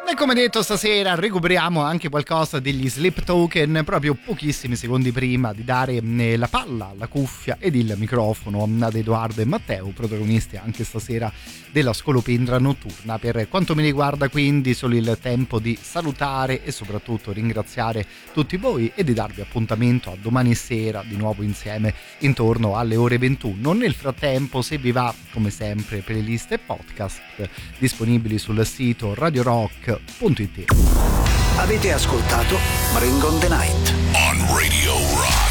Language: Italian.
E come detto, stasera recuperiamo anche qualcosa degli Sleep Token, proprio pochissimi secondi prima di dare la palla, la cuffia ed il microfono ad Edoardo e Matteo, protagonisti anche stasera della Scolopendra Notturna. Per quanto mi riguarda, quindi, solo il tempo di salutare e soprattutto ringraziare tutti voi e di darvi appuntamento a domani sera di nuovo insieme intorno alle ore 21. Nel frattempo, se vi va, come sempre, playlist e podcast disponibili sul sito radiorock.it. Avete ascoltato Bring on the Night on Radio Rock.